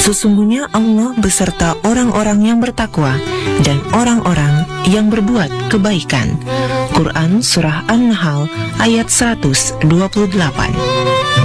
Sesungguhnya Allah beserta orang-orang yang bertakwa dan orang-orang yang berbuat kebaikan. Quran Surah An-Nahl ayat 128.